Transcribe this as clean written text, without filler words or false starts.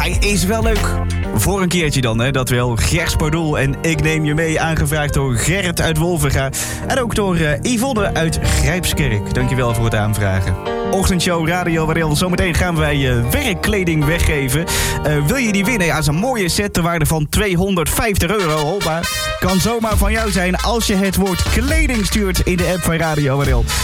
hij is wel leuk. Voor een keertje dan, hè, dat wel. Gers Pardoel en Ik Neem Je Mee, aangevraagd door Gerrit uit Wolvenga. En ook door Yvonne uit Grijpskerk. Dankjewel voor het aanvragen. Ochtendshow Radio Waardeel. Zometeen gaan wij werkkleding weggeven. Wil je die winnen? Ja, dat is een mooie set ter waarde van €250. Hoppa. Kan zomaar van jou zijn als je het woord kleding stuurt in de app van Radio Waardeel.